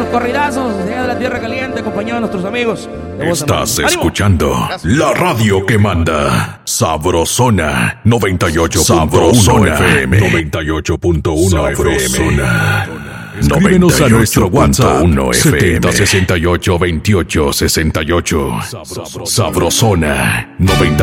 corridazos de la Tierra Caliente, acompañado de nuestros amigos. Estás escuchando la radio que manda. Sabrosona 98.1 FM. 98.1 FM. Escríbenos a nuestro WhatsApp 7068 28 68. Sabrosona 98.